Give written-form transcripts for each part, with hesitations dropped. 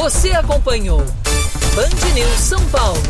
Você acompanhou Band News São Paulo.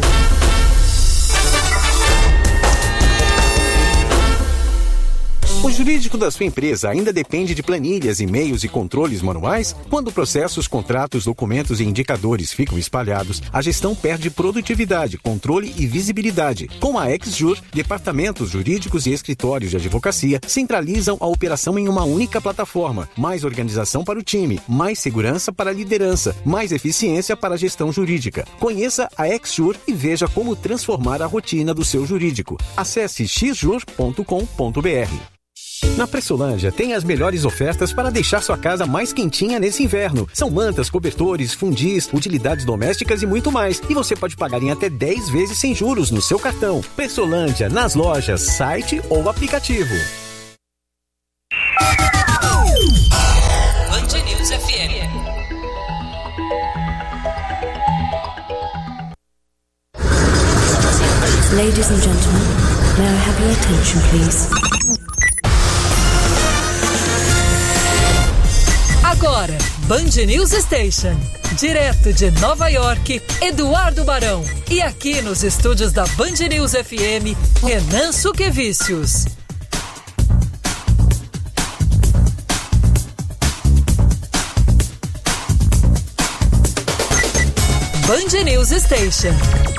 O jurídico da sua empresa ainda depende de planilhas, e-mails e controles manuais? Quando processos, contratos, documentos e indicadores ficam espalhados, a gestão perde produtividade, controle e visibilidade. Com a XJur, departamentos jurídicos e escritórios de advocacia centralizam a operação em uma única plataforma. Mais organização para o time, mais segurança para a liderança, mais eficiência para a gestão jurídica. Conheça a XJur e veja como transformar a rotina do seu jurídico. Acesse xjur.com.br. Na Pressolândia tem as melhores ofertas para deixar sua casa mais quentinha nesse inverno. São mantas, cobertores, fundis, utilidades domésticas e muito mais. E você pode pagar em até 10 vezes sem juros no seu cartão. Pressolândia, nas lojas, site ou aplicativo. Band News FM. Ladies and gentlemen, may I have your attention, please? Agora, Band News Station. Direto de Nova York, Eduardo Barão. E aqui nos estúdios da Band News FM, Renan Suquevicius. Band News Station.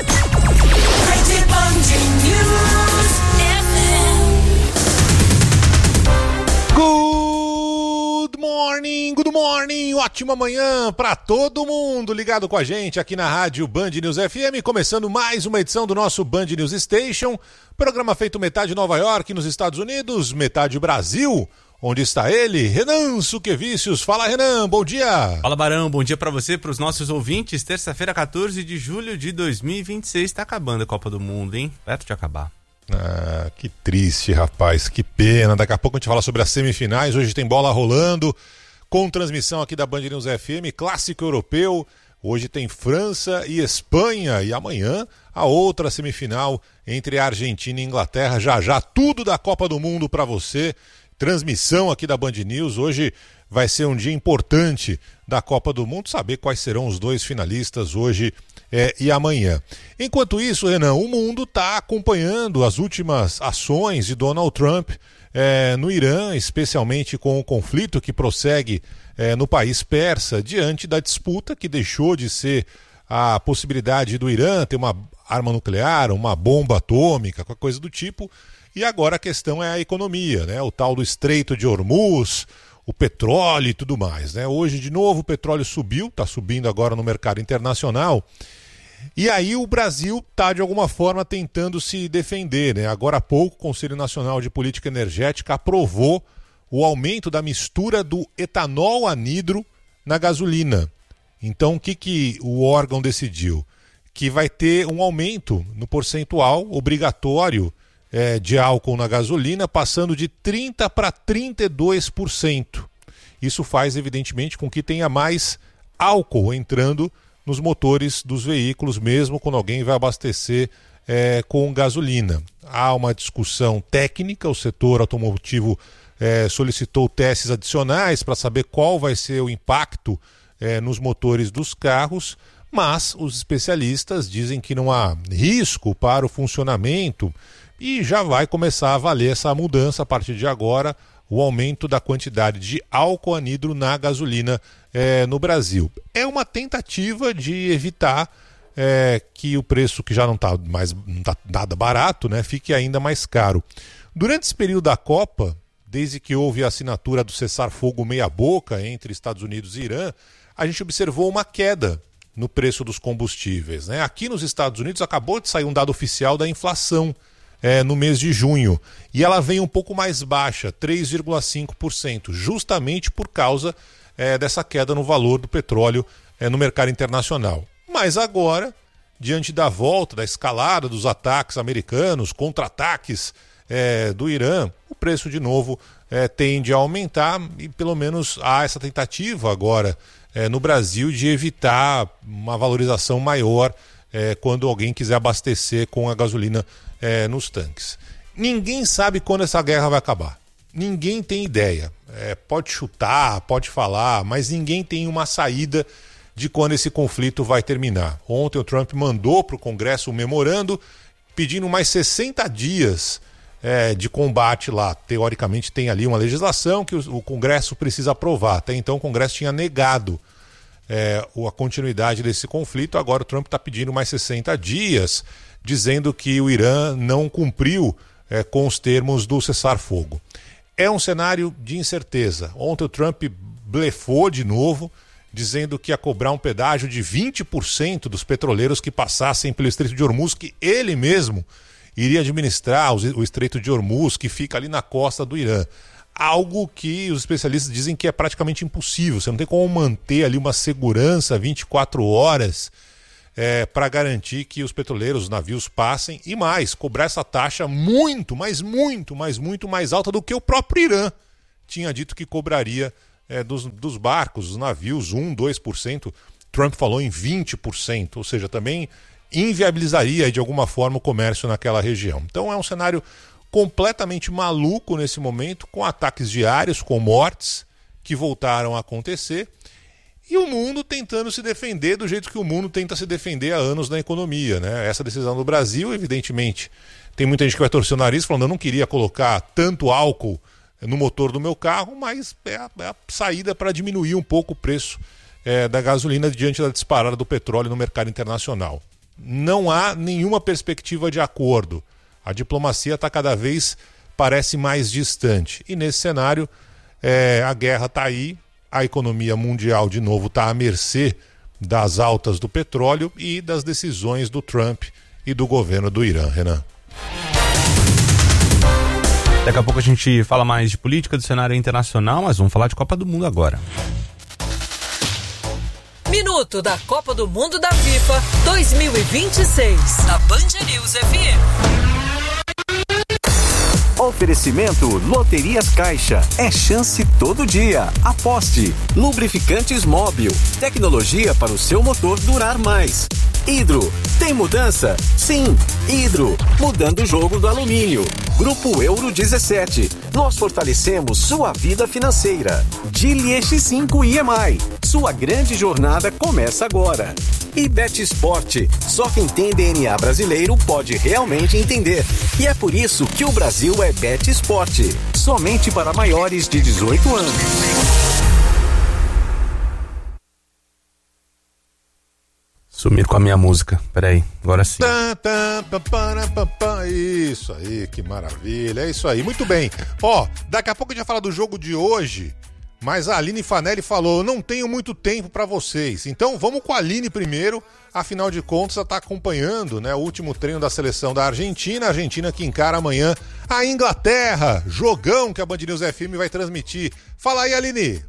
Good morning, ótima manhã para todo mundo ligado com a gente aqui na rádio Band News FM, começando mais uma edição do nosso Band News Station, programa feito metade Nova York nos Estados Unidos, metade Brasil, onde está ele, Renan Suquevicius. Fala, Renan, bom dia. Fala, Barão, bom dia para você, para os nossos ouvintes. Terça-feira, 14 de julho de 2026, tá acabando a Copa do Mundo, hein? Perto de acabar. Ah, que triste, rapaz, que pena. Daqui a pouco a gente fala sobre as semifinais. Hoje tem bola rolando, com transmissão aqui da Band News FM, clássico europeu. Hoje tem França e Espanha e amanhã a outra semifinal entre a Argentina e a Inglaterra. Já tudo da Copa do Mundo para você. Transmissão aqui da Band News. Hoje vai ser um dia importante da Copa do Mundo, saber quais serão os dois finalistas hoje e amanhã. Enquanto isso, Renan, o mundo está acompanhando as últimas ações de Donald Trump no Irã, especialmente com o conflito que prossegue no país persa, diante da disputa que deixou de ser a possibilidade do Irã ter uma arma nuclear, uma bomba atômica, qualquer coisa do tipo, e agora a questão é a economia, né? O tal do Estreito de Hormuz, o petróleo e tudo mais, né? Hoje, de novo, o petróleo subiu, está subindo agora no mercado internacional. E aí o Brasil está, de alguma forma, tentando se defender, né? Agora há pouco, o Conselho Nacional de Política Energética aprovou o aumento da mistura do etanol anidro na gasolina. Então, o que o órgão decidiu? Que vai ter um aumento no percentual obrigatório de álcool na gasolina, passando de 30% para 32%. Isso faz, evidentemente, com que tenha mais álcool entrando nos motores dos veículos, mesmo quando alguém vai abastecer com gasolina. Há uma discussão técnica, o setor automotivo solicitou testes adicionais para saber qual vai ser o impacto nos motores dos carros, mas os especialistas dizem que não há risco para o funcionamento e já vai começar a valer essa mudança a partir de agora, o aumento da quantidade de álcool anidro na gasolina no Brasil. É uma tentativa de evitar que o preço, que já não está nada barato, né, fique ainda mais caro. Durante esse período da Copa, desde que houve a assinatura do cessar-fogo meia-boca entre Estados Unidos e Irã, a gente observou uma queda no preço dos combustíveis, né? Aqui nos Estados Unidos acabou de sair um dado oficial da inflação no mês de junho, e ela vem um pouco mais baixa, 3,5%, justamente por causa dessa queda no valor do petróleo no mercado internacional. Mas agora, diante da volta, da escalada dos ataques americanos, contra-ataques do Irã, o preço de novo tende a aumentar e pelo menos há essa tentativa agora no Brasil de evitar uma valorização maior quando alguém quiser abastecer com a gasolina nos tanques. Ninguém sabe quando essa guerra vai acabar. Ninguém tem ideia. Pode chutar, pode falar, mas ninguém tem uma saída de quando esse conflito vai terminar. Ontem o Trump mandou para o Congresso um memorando pedindo mais 60 dias de combate lá. Teoricamente tem ali uma legislação que o Congresso precisa aprovar. Até então o Congresso tinha negado a continuidade desse conflito. Agora o Trump está pedindo mais 60 dias, dizendo que o Irã não cumpriu com os termos do cessar-fogo. É um cenário de incerteza. Ontem o Trump blefou de novo, dizendo que ia cobrar um pedágio de 20% dos petroleiros que passassem pelo Estreito de Hormuz, que ele mesmo iria administrar o Estreito de Hormuz, que fica ali na costa do Irã. Algo que os especialistas dizem que é praticamente impossível. Você não tem como manter ali uma segurança 24 horas para garantir que os petroleiros, os navios passem, e mais, cobrar essa taxa muito, mas muito mais alta do que o próprio Irã tinha dito que cobraria dos barcos, dos navios, 2%. Trump falou em 20%, ou seja, também inviabilizaria de alguma forma o comércio naquela região. Então é um cenário completamente maluco nesse momento, com ataques diários, com mortes que voltaram a acontecer, e o mundo tentando se defender do jeito que o mundo tenta se defender há anos na economia, né? Essa decisão do Brasil, evidentemente, tem muita gente que vai torcer o nariz falando: eu não queria colocar tanto álcool no motor do meu carro, mas é a saída para diminuir um pouco o preço da gasolina diante da disparada do petróleo no mercado internacional. Não há nenhuma perspectiva de acordo. A diplomacia está cada vez, parece, mais distante. E nesse cenário, a guerra está aí, a economia mundial de novo está à mercê das altas do petróleo e das decisões do Trump e do governo do Irã. Renan. Daqui a pouco a gente fala mais de política do cenário internacional, mas vamos falar de Copa do Mundo agora. Minuto da Copa do Mundo da FIFA 2026, na Band News FM. Oferecimento Loterias Caixa. É chance todo dia. Aposte. Lubrificantes Móbil. Tecnologia para o seu motor durar mais. Hidro. Tem mudança? Sim. Hidro. Mudando o jogo do alumínio. Grupo Euro 17. Nós fortalecemos sua vida financeira. Geely X5 EMI. Sua grande jornada começa agora. E Bet Sport. Só quem tem DNA brasileiro pode realmente entender. E é por isso que o Brasil é Bet Sport. Somente para maiores de 18 anos. Sumir com a minha música. Peraí, agora sim. Isso aí, que maravilha. É isso aí, muito bem. Daqui a pouco a gente vai falar do jogo de hoje, mas a Aline Fanelli falou: eu não tenho muito tempo para vocês. Então vamos com a Aline primeiro. Afinal de contas, ela está acompanhando, né, o último treino da seleção da Argentina. A Argentina que encara amanhã a Inglaterra. Jogão que a Band News FM vai transmitir. Fala aí, Aline.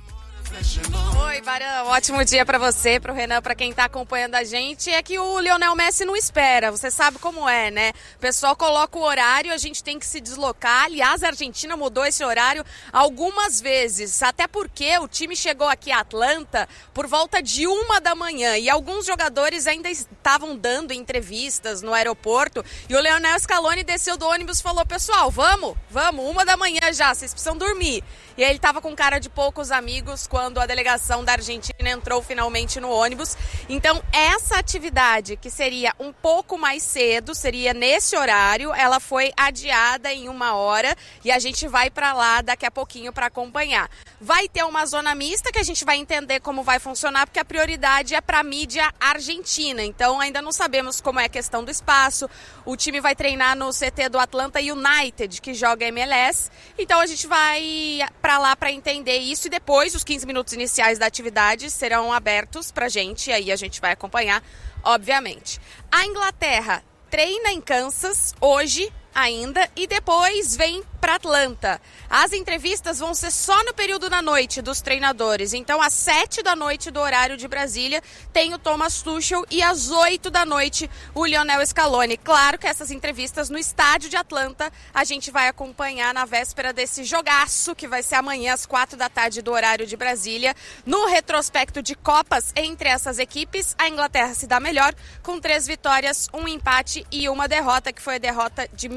Oi, Barão, ótimo dia pra você, pro Renan, pra quem tá acompanhando a gente. É que o Lionel Messi não espera, você sabe como é, né? O pessoal coloca o horário, a gente tem que se deslocar. Aliás, a Argentina mudou esse horário algumas vezes, até porque o time chegou aqui a Atlanta por volta de 1 da manhã e alguns jogadores ainda estavam dando entrevistas no aeroporto, e o Lionel Scaloni desceu do ônibus e falou: pessoal, vamos, 1 da manhã já, vocês precisam dormir. E aí ele tava com cara de poucos amigos quando a delegação da Argentina entrou finalmente no ônibus. Então, essa atividade, que seria um pouco mais cedo, seria nesse horário, ela foi adiada em 1 hora e a gente vai para lá daqui a pouquinho para acompanhar. Vai ter uma zona mista que a gente vai entender como vai funcionar, porque a prioridade é para a mídia argentina. Então, ainda não sabemos como é a questão do espaço. O time vai treinar no CT do Atlanta United, que joga MLS. Então, a gente vai para lá para entender isso, e depois os 15 minutos iniciais da atividade serão abertos pra gente, e aí a gente vai acompanhar, obviamente. A Inglaterra treina em Kansas hoje ainda e depois vem para Atlanta. As entrevistas vão ser só no período da noite dos treinadores. Então, às 7 da noite do horário de Brasília, tem o Thomas Tuchel, e às 8 da noite o Lionel Scaloni. Claro que essas entrevistas no estádio de Atlanta a gente vai acompanhar na véspera desse jogaço que vai ser amanhã às 4 da tarde do horário de Brasília. No retrospecto de Copas entre essas equipes, a Inglaterra se dá melhor com 3 vitórias, 1 empate e 1 derrota, que foi a derrota de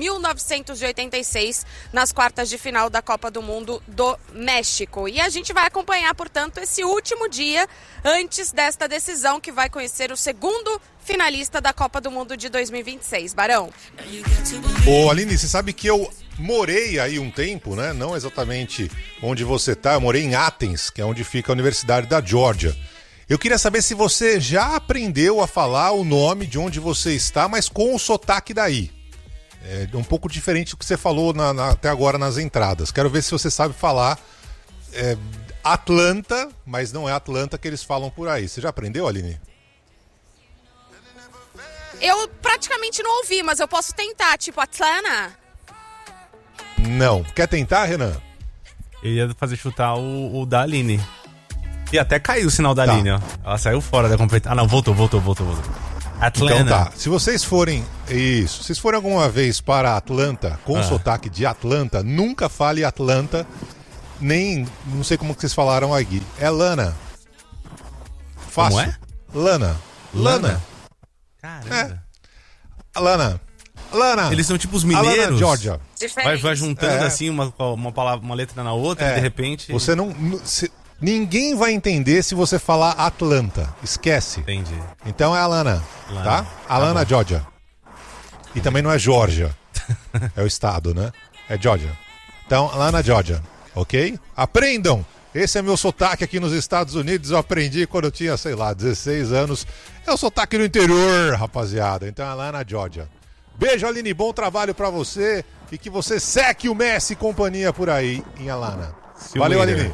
1986, nas quartas de final da Copa do Mundo do México. E a gente vai acompanhar, portanto, esse último dia antes desta decisão, que vai conhecer o segundo finalista da Copa do Mundo de 2026. Barão. Ô, Aline, você sabe que eu morei aí um tempo, né? Não exatamente onde você tá, eu morei em Athens, que é onde fica a Universidade da Geórgia. Eu queria saber se você já aprendeu a falar o nome de onde você está, mas com o sotaque daí. É um pouco diferente do que você falou até agora nas entradas. Quero ver se você sabe falar Atlanta, mas não é Atlanta que eles falam por aí. Você já aprendeu, Aline? Eu praticamente não ouvi, mas eu posso tentar, tipo Atlanta. Não. Quer tentar, Renan? Eu ia fazer chutar o da Aline. E até caiu o sinal da Aline, ó. Ela saiu fora da competição. Ah, não, voltou. Atlanta. Então tá. Se vocês forem alguma vez para Atlanta, com sotaque de Atlanta, nunca fale Atlanta, nem, não sei como que vocês falaram aqui. É Lana. Fácil. Como é? Lana. Caramba. Lana. Eles são tipo os mineiros. Alana, Geórgia. Vai juntando assim uma palavra, uma letra na outra e de repente... Você não... Ninguém vai entender se você falar Atlanta. Esquece. Entendi. Então é Alana, tá? Alana, Geórgia. E também não é Geórgia. É o estado, né? É Geórgia. Então, Alana, Geórgia. Ok? Aprendam! Esse é meu sotaque aqui nos Estados Unidos. Eu aprendi quando eu tinha, 16 anos. É o sotaque do interior, rapaziada. Então, Alana, Geórgia. Beijo, Aline. Bom trabalho pra você. E que você seque o Messi e companhia por aí em Alana. Valeu, Aline.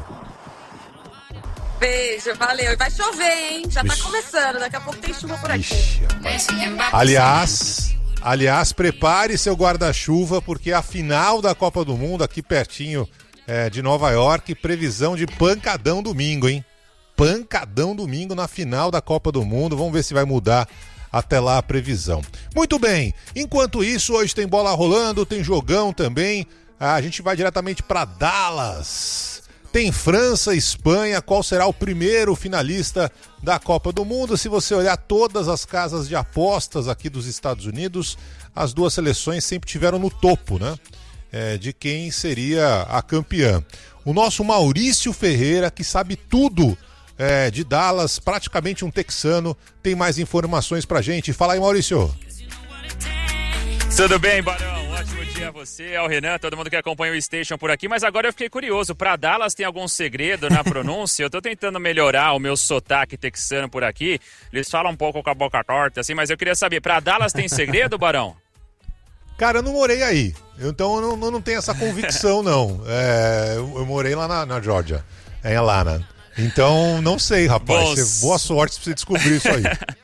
Beijo, valeu. E vai chover, hein? Já tá começando, daqui a pouco tem chuva por aqui. Aliás, prepare seu guarda-chuva, porque a final da Copa do Mundo, aqui pertinho de Nova York, previsão de pancadão domingo, hein? Pancadão domingo na final da Copa do Mundo. Vamos ver se vai mudar até lá a previsão. Muito bem, enquanto isso, hoje tem bola rolando, tem jogão também. A gente vai diretamente para Dallas. Tem França, Espanha, qual será o primeiro finalista da Copa do Mundo? Se você olhar todas as casas de apostas aqui dos Estados Unidos, as duas seleções sempre tiveram no topo, né? De quem seria a campeã. O nosso Maurício Ferreira, que sabe tudo de Dallas, praticamente um texano, tem mais informações pra gente. Fala aí, Maurício. Tudo bem, Barão? Ótimo dia a você, ao Renan, todo mundo que acompanha o Station por aqui. Mas agora eu fiquei curioso, pra Dallas tem algum segredo na pronúncia? Eu tô tentando melhorar o meu sotaque texano por aqui. Eles falam um pouco com a boca torta, assim, mas eu queria saber, pra Dallas tem segredo, Barão? Cara, eu não morei aí, então eu não tenho essa convicção, não. Eu morei lá na Geórgia, em Atlanta. Então, não sei, rapaz. Boa sorte pra você descobrir isso aí.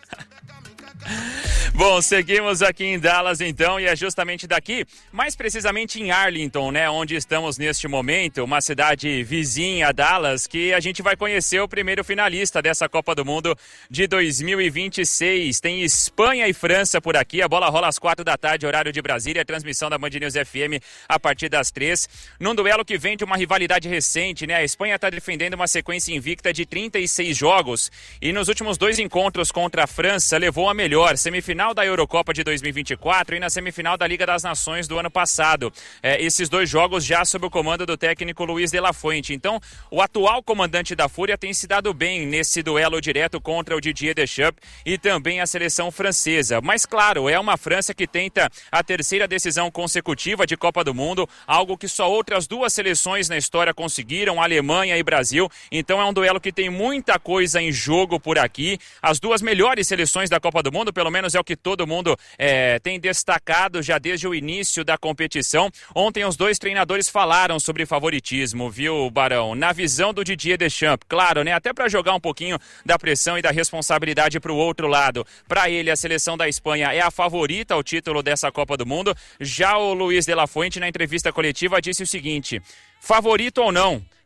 Bom, seguimos aqui em Dallas então, e é justamente daqui, mais precisamente em Arlington, né, onde estamos neste momento, uma cidade vizinha a Dallas, que a gente vai conhecer o primeiro finalista dessa Copa do Mundo de 2026. Tem Espanha e França por aqui, a bola rola às 4 da tarde, horário de Brasília, a transmissão da Band News FM a partir das 3, num duelo que vem de uma rivalidade recente, né, a Espanha está defendendo uma sequência invicta de 36 jogos, e nos últimos 2 encontros contra a França levou a melhor, semifinal da Eurocopa de 2024 e na semifinal da Liga das Nações do ano passado. Esses 2 jogos já sob o comando do técnico Luiz de la Fuente. Então, o atual comandante da Fúria tem se dado bem nesse duelo direto contra o Didier Deschamps e também a seleção francesa. Mas, claro, é uma França que tenta a 3ª decisão consecutiva de Copa do Mundo, algo que só outras 2 seleções na história conseguiram, Alemanha e Brasil. Então, é um duelo que tem muita coisa em jogo por aqui. As 2 melhores seleções da Copa do Mundo, pelo menos é o que todo mundo tem destacado já desde o início da competição. Ontem os 2 treinadores falaram sobre favoritismo, viu, Barão? Na visão do Didier Deschamps, claro, né? Até para jogar um pouquinho da pressão e da responsabilidade para o outro lado. Para ele, a seleção da Espanha é a favorita ao título dessa Copa do Mundo. Já o Luiz de la Fuente, na entrevista coletiva, disse o seguinte: favorito ou não,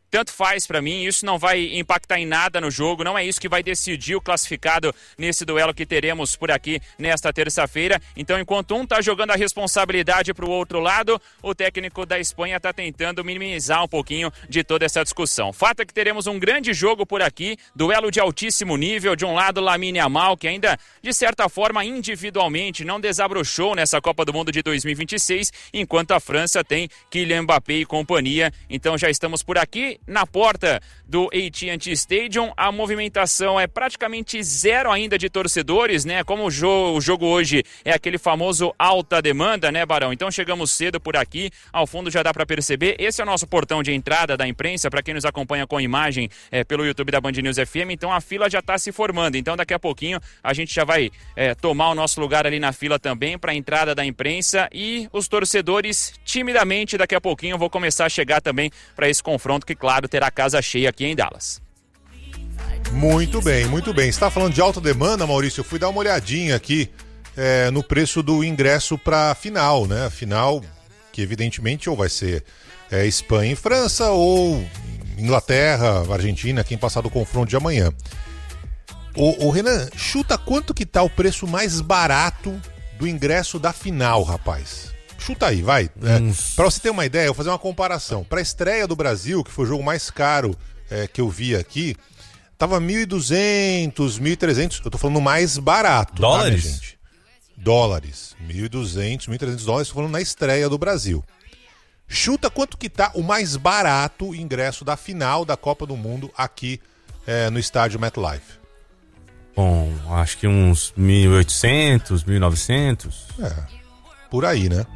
tanto faz para mim, isso não vai impactar em nada no jogo, não é isso que vai decidir o classificado nesse duelo que teremos por aqui nesta terça-feira. Então, enquanto um tá jogando a responsabilidade pro outro lado, o técnico da Espanha tá tentando minimizar um pouquinho de toda essa discussão. Fato é que teremos um grande jogo por aqui, duelo de altíssimo nível, de um lado Lamine Yamal, que ainda, de certa forma, individualmente não desabrochou nessa Copa do Mundo de 2026, enquanto a França tem Kylian Mbappé e companhia. Então já estamos por aqui na porta do AT&T Stadium. A movimentação é praticamente zero ainda de torcedores, né? Como o jogo hoje é aquele famoso alta demanda, né, Barão? Então chegamos cedo por aqui, ao fundo já dá para perceber. Esse é o nosso portão de entrada da imprensa, para quem nos acompanha com imagem pelo YouTube da Band News FM. Então a fila já está se formando, então daqui a pouquinho a gente já vai tomar o nosso lugar ali na fila também para a entrada da imprensa, e os torcedores timidamente daqui a pouquinho vou começar a chegar também para esse confronto que, claro, terá casa cheia aqui em Dallas. Muito bem, muito bem. Você está falando de alta demanda, Maurício? Eu fui dar uma olhadinha aqui no preço do ingresso para a final, né? A final que evidentemente ou vai ser Espanha e França, ou Inglaterra, Argentina, quem passar do confronto de amanhã. O Renan, chuta quanto que tá o preço mais barato do ingresso da final, rapaz? Chuta aí, vai. Pra você ter uma ideia, eu vou fazer uma comparação. Pra estreia do Brasil, que foi o jogo mais caro que eu vi aqui, tava 1.200, 1.300, eu tô falando mais barato. Dólares? Tá, gente? Dólares. 1.200, 1.300 dólares, tô falando na estreia do Brasil. Chuta quanto que tá o mais barato ingresso da final da Copa do Mundo aqui no estádio MetLife. Bom, acho que uns 1.800, 1.900. Por aí, né?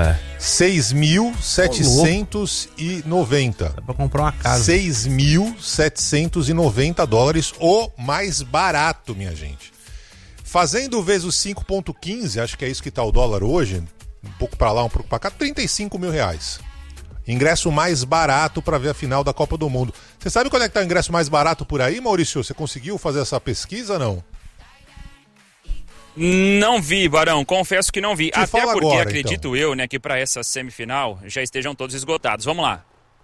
6.790. Dá pra comprar uma casa. 6.790 dólares, o mais barato, minha gente. Fazendo vezes 5,15, acho que é isso que tá o dólar hoje, um pouco pra lá, um pouco pra cá, 35 mil reais. Ingresso mais barato para ver a final da Copa do Mundo. Você sabe qual é que tá o ingresso mais barato por aí, Maurício? Você conseguiu fazer essa pesquisa, não? Não vi, Barão, confesso que não vi. Até porque agora, acredito então. Eu, né, que para essa semifinal já estejam todos esgotados. Vamos lá.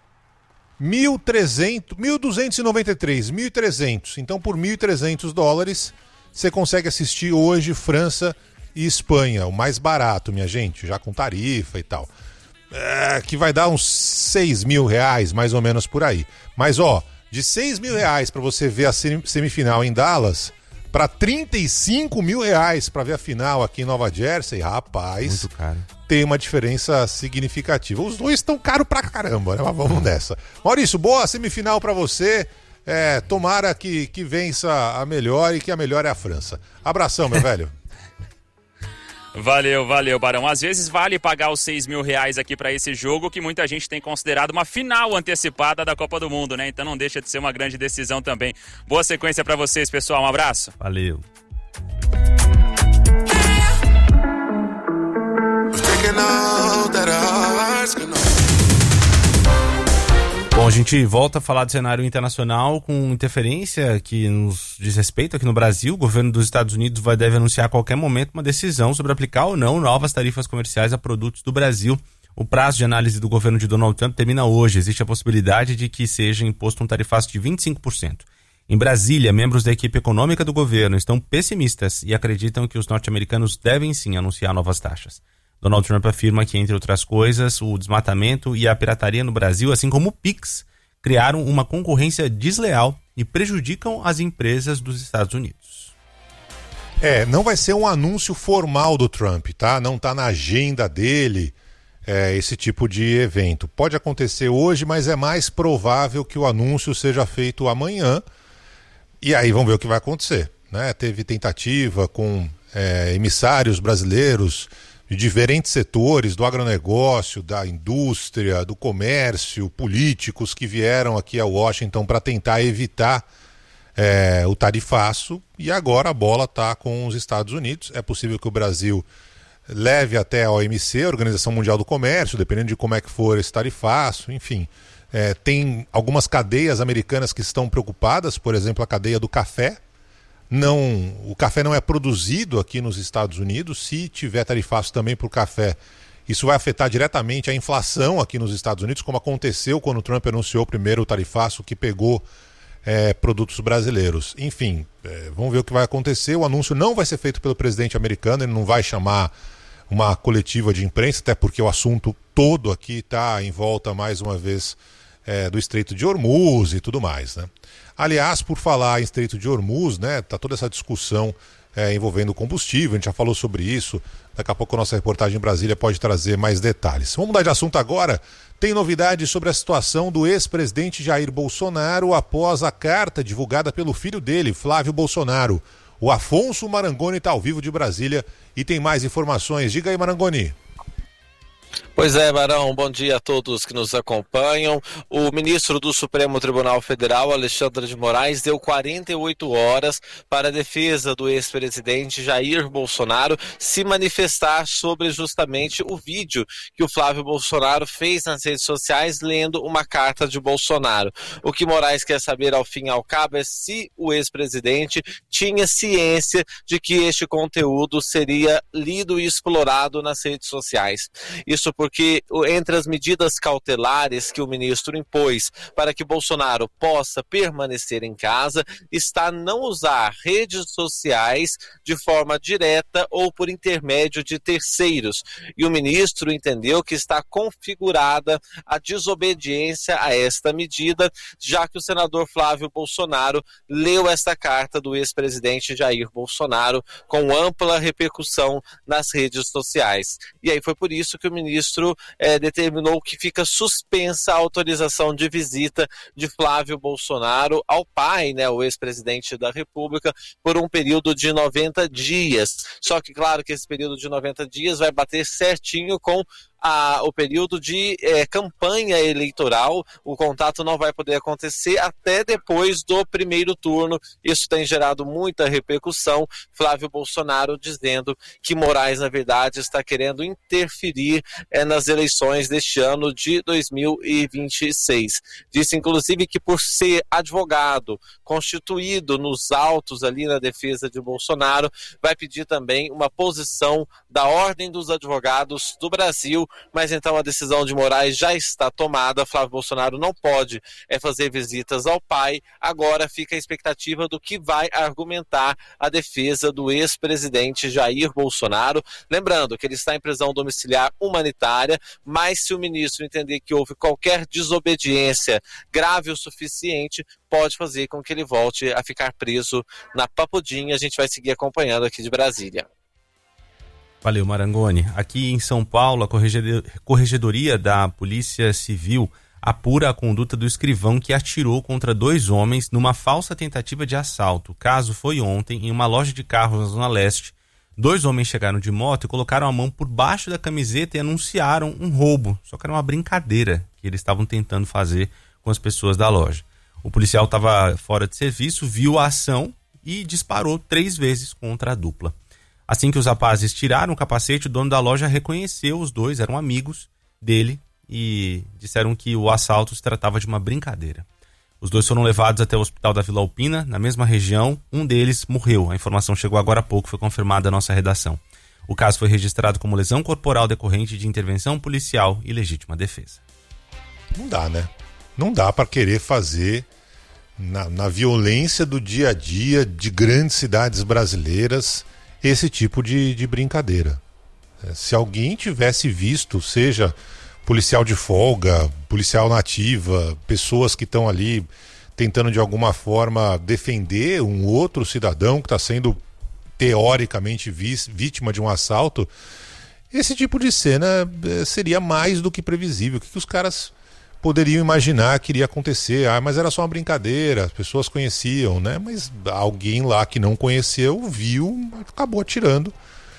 1.293, 1.300. Então, por 1.300 dólares, você consegue assistir hoje França e Espanha, o mais barato, minha gente, já com tarifa e tal. Que vai dar uns 6 mil reais, mais ou menos por aí. Mas, de 6 mil reais para você ver a semifinal em Dallas, para 35 mil reais para ver a final aqui em Nova Jersey, rapaz, muito caro. Tem uma diferença significativa. Os dois estão caros pra caramba, né? Mas vamos nessa. Maurício, boa semifinal para você. Tomara que vença a melhor, e que a melhor é a França. Abração, meu velho. Valeu, Barão. Às vezes vale pagar os 6 mil reais aqui para esse jogo, que muita gente tem considerado uma final antecipada da Copa do Mundo, né? Então não deixa de ser uma grande decisão também. Boa sequência para vocês, pessoal. Um abraço. Valeu. Bom, a gente volta a falar do cenário internacional com interferência que nos diz respeito aqui no Brasil. O governo dos Estados Unidos deve anunciar a qualquer momento uma decisão sobre aplicar ou não novas tarifas comerciais a produtos do Brasil. O prazo de análise do governo de Donald Trump termina hoje. Existe a possibilidade de que seja imposto um tarifaço de 25%. Em Brasília, membros da equipe econômica do governo estão pessimistas e acreditam que os norte-americanos devem sim anunciar novas taxas. Donald Trump afirma que, entre outras coisas, o desmatamento e a pirataria no Brasil, assim como o Pix, criaram uma concorrência desleal e prejudicam as empresas dos Estados Unidos. Não vai ser um anúncio formal do Trump, tá? Não tá na agenda dele esse tipo de evento. Pode acontecer hoje, mas é mais provável que o anúncio seja feito amanhã. E aí vamos ver o que vai acontecer, né? Teve tentativa com emissários brasileiros de diferentes setores, do agronegócio, da indústria, do comércio, políticos que vieram aqui a Washington para tentar evitar o tarifaço, e agora a bola está com os Estados Unidos. É possível que o Brasil leve até a OMC, a Organização Mundial do Comércio, dependendo de como é que for esse tarifaço, enfim. Tem algumas cadeias americanas que estão preocupadas, por exemplo, a cadeia do café. O café não é produzido aqui nos Estados Unidos. Se tiver tarifaço também para o café, Isso vai afetar diretamente a inflação aqui nos Estados Unidos, como aconteceu quando o Trump anunciou primeiro o tarifaço que pegou produtos brasileiros. Enfim, vamos ver o que vai acontecer. O anúncio não vai ser feito pelo presidente americano, ele não vai chamar uma coletiva de imprensa, até porque o assunto todo aqui está em volta, mais uma vez, do Estreito de Hormuz e tudo mais, né? Aliás, por falar em Estreito de Hormuz, né, tá toda essa discussão envolvendo combustível, a gente já falou sobre isso. Daqui a pouco a nossa reportagem em Brasília pode trazer mais detalhes. Vamos mudar de assunto agora. Tem novidades sobre a situação do ex-presidente Jair Bolsonaro após a carta divulgada pelo filho dele, Flávio Bolsonaro. O Afonso Marangoni está ao vivo de Brasília e tem mais informações. Diga aí, Marangoni. Pois é, Barão, bom dia a todos que nos acompanham. O ministro do Supremo Tribunal Federal, Alexandre de Moraes, deu 48 horas para a defesa do ex-presidente Jair Bolsonaro se manifestar sobre justamente o vídeo que o Flávio Bolsonaro fez nas redes sociais lendo uma carta de Bolsonaro. O que Moraes quer saber ao fim e ao cabo é se o ex-presidente tinha ciência de que este conteúdo seria lido e explorado nas redes sociais. Isso porque entre as medidas cautelares que o ministro impôs para que Bolsonaro possa permanecer em casa está não usar redes sociais de forma direta ou por intermédio de terceiros. E o ministro entendeu que está configurada a desobediência a esta medida, já que o senador Flávio Bolsonaro leu esta carta do ex-presidente Jair Bolsonaro com ampla repercussão nas redes sociais. E aí foi por isso que o ministro determinou que fica suspensa a autorização de visita de Flávio Bolsonaro ao pai, né, o ex-presidente da República, por um período de 90 dias. Só que, claro, que esse período de 90 dias vai bater certinho com o período de campanha eleitoral. O contato não vai poder acontecer até depois do primeiro turno. Isso tem gerado muita repercussão. Flávio Bolsonaro dizendo que Moraes, na verdade, está querendo interferir nas eleições deste ano de 2026. Disse, inclusive, que por ser advogado constituído nos autos ali na defesa de Bolsonaro, vai pedir também uma posição da Ordem dos Advogados do Brasil. Mas então a decisão de Moraes já está tomada. Flávio Bolsonaro não pode fazer visitas ao pai. Agora fica a expectativa do que vai argumentar a defesa do ex-presidente Jair Bolsonaro. Lembrando que ele está em prisão domiciliar humanitária, mas se o ministro entender que houve qualquer desobediência grave o suficiente, pode fazer com que ele volte a ficar preso na Papudinha. A gente vai seguir acompanhando aqui de Brasília. Valeu, Marangoni. Aqui em São Paulo, a Corregedoria da Polícia Civil apura a conduta do escrivão que atirou contra 2 homens numa falsa tentativa de assalto. O caso foi ontem em uma loja de carros na Zona Leste. 2 homens chegaram de moto e colocaram a mão por baixo da camiseta e anunciaram um roubo. Só que era uma brincadeira que eles estavam tentando fazer com as pessoas da loja. O policial estava fora de serviço, viu a ação e disparou 3 vezes contra a dupla. Assim que os rapazes tiraram o capacete, o dono da loja reconheceu os 2, eram amigos dele, e disseram que o assalto se tratava de uma brincadeira. Os 2 foram levados até o hospital da Vila Alpina, na mesma região. Um deles morreu. A informação chegou agora há pouco, foi confirmada à nossa redação. O caso foi registrado como lesão corporal decorrente de intervenção policial e legítima defesa. Não dá, né? Não dá para querer fazer na violência do dia a dia de grandes cidades brasileiras esse tipo de brincadeira. Se alguém tivesse visto, seja policial de folga, policial nativa, pessoas que estão ali tentando de alguma forma defender um outro cidadão que está sendo teoricamente vítima de um assalto, esse tipo de cena seria mais do que previsível. O que os caras poderiam imaginar que iria acontecer? Mas era só uma brincadeira, as pessoas conheciam, né? Mas alguém lá que não conheceu, viu, acabou atirando.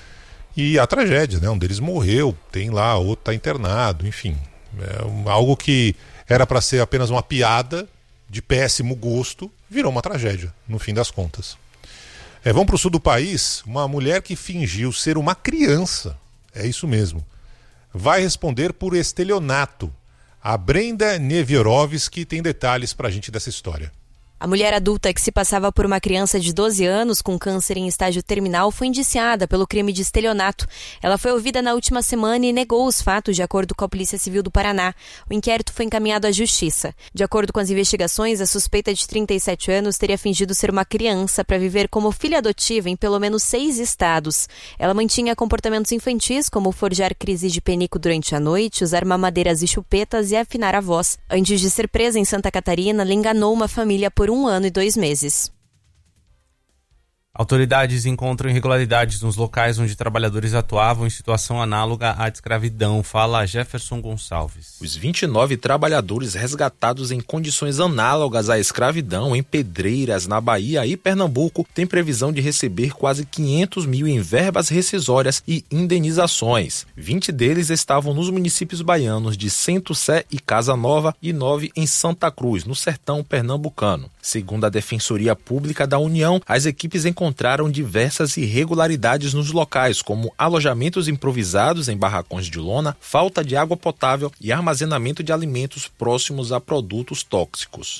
E a tragédia, né? Um deles morreu, tem lá, outro está internado, enfim. Algo que era para ser apenas uma piada de péssimo gosto, virou uma tragédia, no fim das contas. Vamos para o sul do país. Uma mulher que fingiu ser uma criança, é isso mesmo, vai responder por estelionato. A Brenda Nevierovski tem detalhes para a gente dessa história. A mulher adulta que se passava por uma criança de 12 anos com câncer em estágio terminal foi indiciada pelo crime de estelionato. Ela foi ouvida na última semana e negou os fatos, de acordo com a Polícia Civil do Paraná. O inquérito foi encaminhado à Justiça. De acordo com as investigações, a suspeita de 37 anos teria fingido ser uma criança para viver como filha adotiva em pelo menos 6 estados. Ela mantinha comportamentos infantis, como forjar crises de penico durante a noite, usar mamadeiras e chupetas e afinar a voz. Antes de ser presa em Santa Catarina, ela enganou uma família por 1 ano e 2 meses. Autoridades encontram irregularidades nos locais onde trabalhadores atuavam em situação análoga à de escravidão. Fala Jefferson Gonçalves. Os 29 trabalhadores resgatados em condições análogas à escravidão em Pedreiras, na Bahia e Pernambuco, têm previsão de receber quase 500 mil em verbas rescisórias e indenizações. 20 deles estavam nos municípios baianos de Centro-Sé e Casa Nova e 9 em Santa Cruz, no sertão pernambucano. Segundo a Defensoria Pública da União, as equipes encontraram diversas irregularidades nos locais, como alojamentos improvisados em barracões de lona, falta de água potável e armazenamento de alimentos próximos a produtos tóxicos.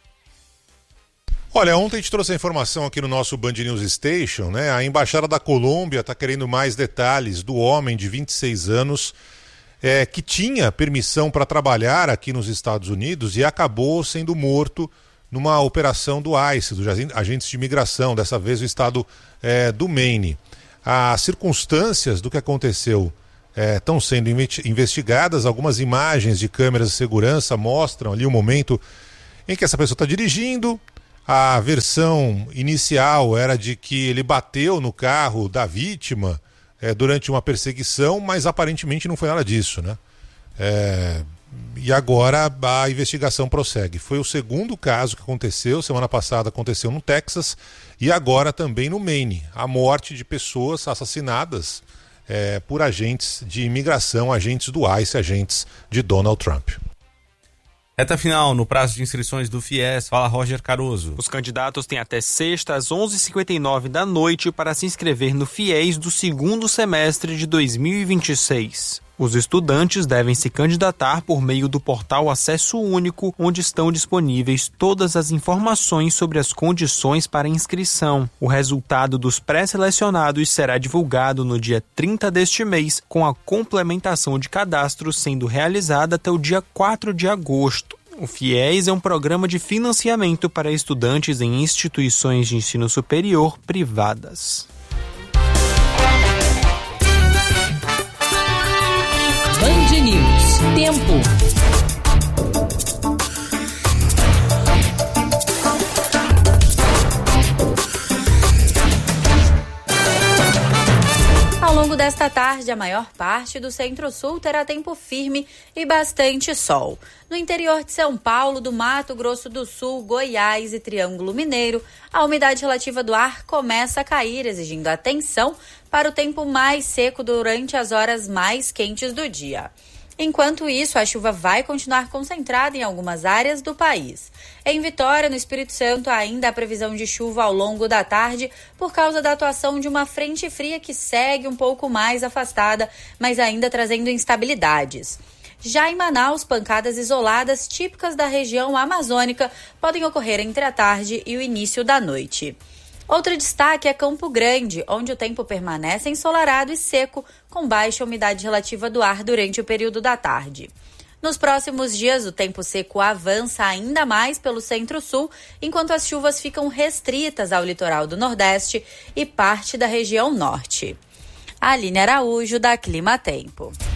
Olha, ontem a gente trouxe a informação aqui no nosso Band News Station, né? A Embaixada da Colômbia está querendo mais detalhes do homem de 26 anos que tinha permissão para trabalhar aqui nos Estados Unidos e acabou sendo morto numa operação do ICE, dos agentes de imigração, dessa vez o estado do Maine. As circunstâncias do que aconteceu estão sendo investigadas. Algumas imagens de câmeras de segurança mostram ali o momento em que essa pessoa está dirigindo. A versão inicial era de que ele bateu no carro da vítima durante uma perseguição, mas aparentemente não foi nada disso, né? E agora a investigação prossegue. Foi o segundo caso que aconteceu, semana passada aconteceu no Texas e agora também no Maine. A morte de pessoas assassinadas por agentes de imigração, agentes do ICE, agentes de Donald Trump. Reta final, no prazo de inscrições do FIES, fala Roger Caruso. Os candidatos têm até sexta, às 11h59 da noite, para se inscrever no FIES do segundo semestre de 2026. Os estudantes devem se candidatar por meio do portal Acesso Único, onde estão disponíveis todas as informações sobre as condições para inscrição. O resultado dos pré-selecionados será divulgado no dia 30 deste mês, com a complementação de cadastros sendo realizada até o dia 4 de agosto. O FIES é um programa de financiamento para estudantes em instituições de ensino superior privadas. Band News. Tempo. Ao longo desta tarde, a maior parte do Centro-Sul terá tempo firme e bastante sol. No interior de São Paulo, do Mato Grosso do Sul, Goiás e Triângulo Mineiro, a umidade relativa do ar começa a cair, exigindo atenção para o tempo mais seco durante as horas mais quentes do dia. Enquanto isso, a chuva vai continuar concentrada em algumas áreas do país. Em Vitória, no Espírito Santo, ainda há previsão de chuva ao longo da tarde por causa da atuação de uma frente fria que segue um pouco mais afastada, mas ainda trazendo instabilidades. Já em Manaus, pancadas isoladas típicas da região amazônica podem ocorrer entre a tarde e o início da noite. Outro destaque é Campo Grande, onde o tempo permanece ensolarado e seco, com baixa umidade relativa do ar durante o período da tarde. Nos próximos dias, o tempo seco avança ainda mais pelo centro-sul, enquanto as chuvas ficam restritas ao litoral do Nordeste e parte da região norte. Aline Araújo, da Clima Tempo.